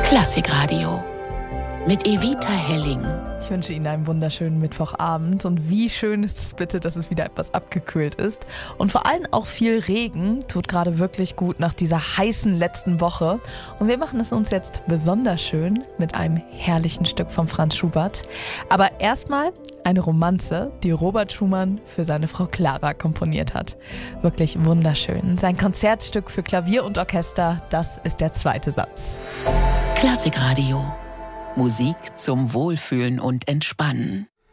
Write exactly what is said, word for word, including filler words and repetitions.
Klassikradio mit Evita Helling. Ich wünsche Ihnen einen wunderschönen Mittwochabend und wie schön ist es bitte, dass es wieder etwas abgekühlt ist und vor allem auch viel Regen tut gerade wirklich gut nach dieser heißen letzten Woche und wir machen es uns jetzt besonders schön mit einem herrlichen Stück von Franz Schubert. Aber erstmal eine Romanze, die Robert Schumann für seine Frau Clara komponiert hat. Wirklich wunderschön. Sein Konzertstück für Klavier und Orchester, das ist der zweite Satz. Klassikradio. Musik zum Wohlfühlen und Entspannen.